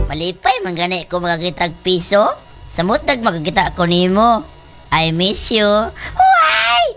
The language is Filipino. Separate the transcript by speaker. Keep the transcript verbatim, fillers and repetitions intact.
Speaker 1: Malipay man gani ko makakitag piso. Samot nag makakita ko nimo. I miss you.